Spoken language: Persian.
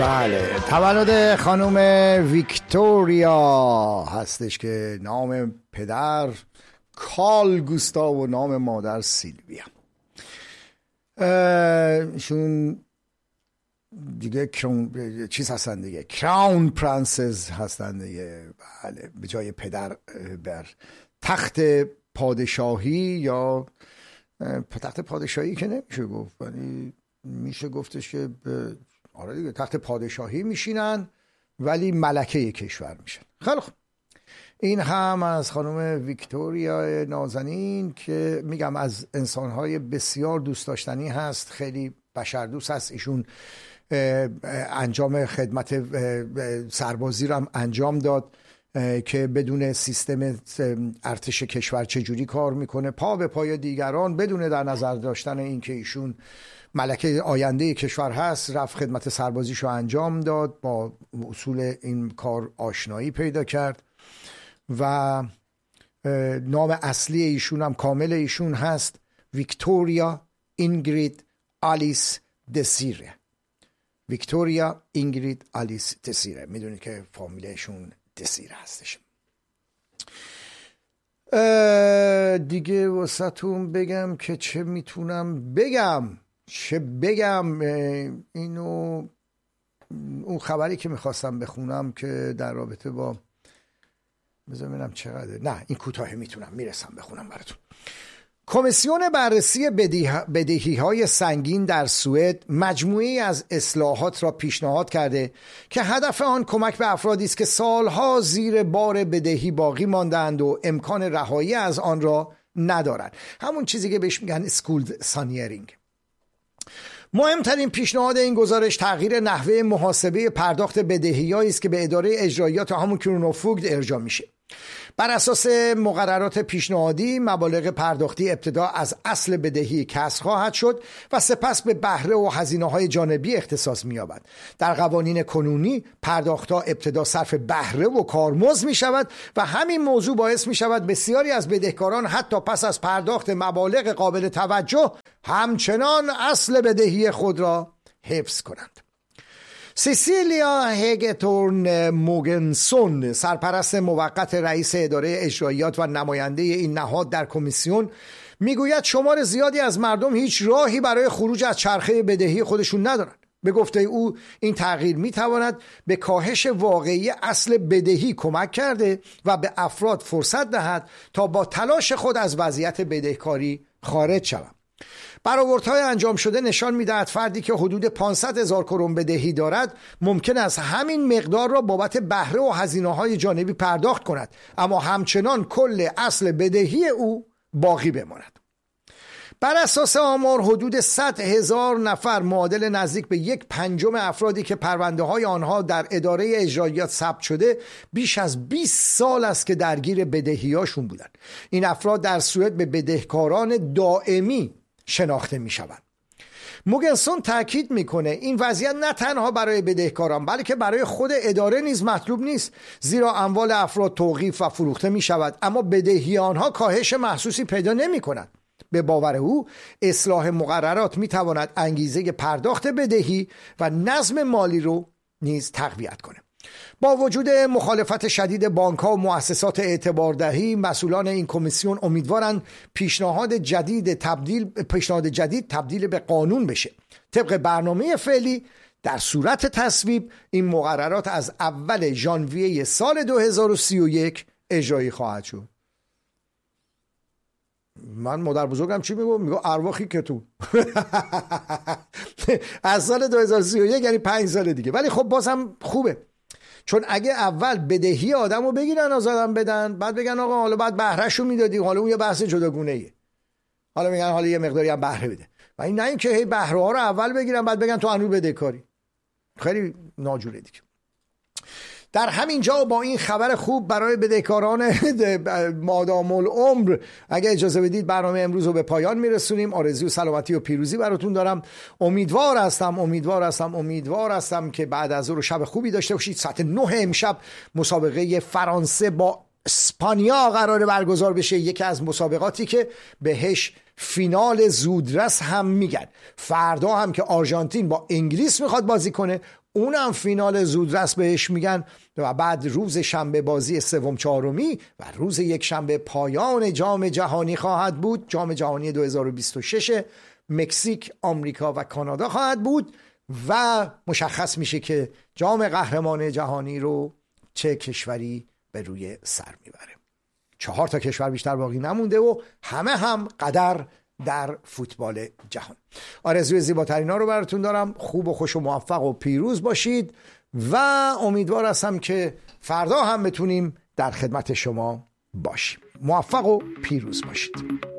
بله، تولد خانم ویکتوریا هستش که نام پدر کارل گوستاو و نام مادر سیلویا. ایشون دیگه چیز هستن دیگه، کراون پرنسز هستن دیگه. بله، به جای پدر بر تخت پادشاهی، یا تخت پادشاهی که نمیشه گفت، ولی میشه گفتش که آره دیگه تخت پادشاهی میشینن ولی ملکه کشور میشن. خیلی خوب، این هم از خانم ویکتوریا نازنین که میگم از انسانهای بسیار دوست داشتنی هست، خیلی بشردوست هست. ایشون انجام خدمت سربازی رو هم انجام داد که بدون سیستم ارتش کشور چجوری کار میکنه، پا به پای دیگران، بدون در نظر داشتن این که ایشون ملکه آینده کشور هست، رفت خدمت سربازیشو انجام داد، با اصول این کار آشنایی پیدا کرد و نام اصلی ایشون هم کامل ایشون هست ویکتوریا اینگرید آلیس دسیره. ویکتوریا اینگرید آلیس دسیره. میدونید که فامیلشون دسیره هستش. دیگه واسهتون بگم که چه میتونم بگم، اینو اون خبری که میخواستم بخونم که در رابطه با بذار ببینم چقدر، نه این کوتاه میرسم بخونم براتون. کمیسیون بررسی بدهی‌های سنگین در سوئد مجموعه‌ای از اصلاحات را پیشنهاد کرده که هدف آن کمک به افرادی است که سالها زیر بار بدهی باقی ماندند و امکان رهایی از آن را ندارند. همون چیزی که بهش میگن اسکولد سانیرینگ. مهمترین پیشنهاد این گزارش تغییر نحوه محاسبه پرداخت بدهی‌هایی است که به اداره اجرایات همون کرونوفوگد ارجاع میشه. بر اساس مقررات پیشنهادی مبالغ پرداختی ابتدا از اصل بدهی کسر خواهد شد و سپس به بهره و هزینه‌های جانبی اختصاص می‌یابد. در قوانین کنونی پرداخت‌ها ابتدا صرف بهره و کارمزد می‌شود و همین موضوع باعث می‌شود بسیاری از بدهکاران حتی پس از پرداخت مبالغ قابل توجه همچنان اصل بدهی خود را حفظ کنند. سیسیلیا هگتورن موگنسون، سرپرست موقت رئیس اداره اجرایات و نماینده این نهاد در کمیسیون، میگوید شمار زیادی از مردم هیچ راهی برای خروج از چرخه بدهی خودشون ندارند. به گفته او این تغییر میتواند به کاهش واقعی اصل بدهی کمک کرده و به افراد فرصت دهد تا با تلاش خود از وضعیت بدهکاری خارج شوند. برآوردهای انجام شده نشان می‌دهد فردی که حدود 500,000 کرون بدهی دارد ممکن است همین مقدار را بابت بهره و هزینه‌های جانبی پرداخت کند، اما همچنان کل اصل بدهی او باقی بماند. بر اساس آمار حدود 100,000 نفر، معادل نزدیک به 1/5 افرادی که پرونده‌های آنها در اداره اجرایات ثبت شده، بیش از 20 سال است که درگیر بدهی‌هاشون بودند. این افراد در سوئد به بدهکاران دائمی شناخته می شوند. موگنسون تاکید میکنه این وضعیت نه تنها برای بدهکاران بلکه برای خود اداره نیز مطلوب نیست، زیرا اموال افراد توقیف و فروخته می شود اما بدهی آنها کاهش محسوسی پیدا نمی کند. به باور او اصلاح مقررات می تواند انگیزه پرداخت بدهی و نظم مالی رو نیز تقویت کنه. با وجود مخالفت شدید بانک‌ها و مؤسسات اعتباردهی، مسئولان این کمیسیون امیدوارند پیشنهاد جدید تبدیل به قانون بشه. طبق برنامه فعلی در صورت تصویب این مقررات از اول ژانویه سال 2031 اجرایی خواهد شد. من مادر بزرگم چی میگو ارواخی که تو از سال 2031 یعنی 5 سال دیگه. ولی خب بازم خوبه، چون اگه اول بدهی آدمو بگیرن از آدم بدن، بعد بگن آقا حالا بعد بهرهشو میدادی، حالا اون یه بحث جداگونه ایه، حالا میگن حالا یه مقداری هم بهره بده، و این نه اینکه هی بهره ها رو اول بگیرن بعد بگن تو هنوز بدهکاری. خیلی ناجوره دیگه. در همین جا با این خبر خوب برای بدهکاران مادام العمر اگه اجازه بدید برنامه امروز رو به پایان میرسونیم. آرزوی سلامتی و پیروزی براتون دارم. امیدوار هستم که بعد از ظهر شب خوبی داشته باشید. ساعت 9 امشب مسابقه فرانسه با اسپانیا قراره برگزار بشه، یکی از مسابقاتی که بهش فینال زودرس هم میگن. فردا هم که آرژانتین با انگلیس میخواد بازی کنه، اونم فینال زودرس بهش میگن، و بعد روز شنبه بازی سوم چهارمی و روز یک شنبه پایان جام جهانی خواهد بود. جام جهانی 2026 مکزیک، آمریکا و کانادا خواهد بود و مشخص میشه که جام قهرمان جهانی رو چه کشوری به روی سر میبره. 4 تا کشور بیشتر باقی نمونده و همه هم قدر در فوتبال جهان. آرزوی زیباترین ها رو براتون دارم. خوب و خوش و موفق و پیروز باشید و امیدوار هستم که فردا هم بتونیم در خدمت شما باشیم. موفق و پیروز باشید.